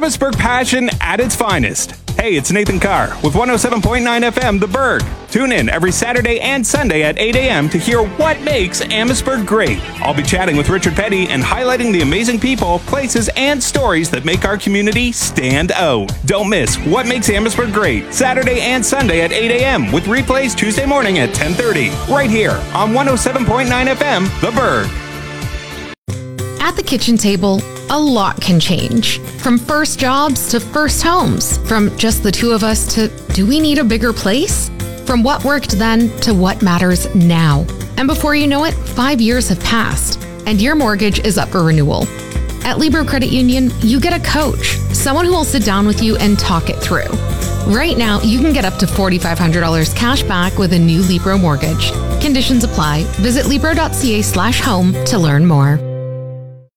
Amherstburg passion at its finest. Hey, it's Nathan Carr with 107.9 FM The Berg. Tune in every Saturday and Sunday at 8 a.m. to hear what makes Amherstburg great. I'll be chatting with Richard Petty and highlighting the amazing people, places, and stories that make our community stand out. Don't miss What Makes Amherstburg Great, Saturday and Sunday at 8 a.m. with replays Tuesday morning at 10:30, right here on 107.9 FM The Berg. At the kitchen table, a lot can change. From first jobs to first homes. From just the two of us to, do we need a bigger place? From what worked then to what matters now. And before you know it, 5 years have passed, and your mortgage is up for renewal. At Libro Credit Union, you get a coach, someone who will sit down with you and talk it through. Right now, you can get up to $4,500 cash back with a new Libro mortgage. Conditions apply. Visit Libro.ca/home to learn more.